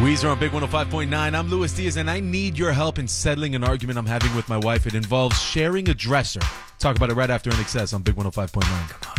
Weezer on Big 105.9. I'm Luis Diaz, and I need your help in settling an argument I'm having with my wife. It involves sharing a dresser. Talk about it right after INXS on Big 105.9.